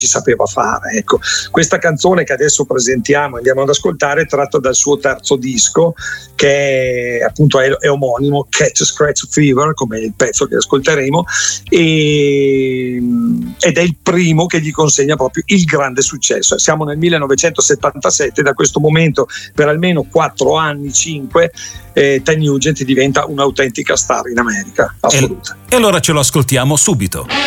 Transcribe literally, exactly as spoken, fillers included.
sapeva fare. Ecco, questa canzone che adesso presentiamo, andiamo ad ascoltare, è tratta dal suo terzo disco, che è, appunto è, è omonimo, Catch a Scratch Fever, come il pezzo che ascolteremo, e, ed è il primo che gli consegna proprio il grande successo. Siamo nel millenovecentosettantasette, da questo momento per almeno quattro anni, cinque, eh, Ted Nugent diventa un'autentica star in America assoluta. E, e allora ce lo ascoltiamo subito.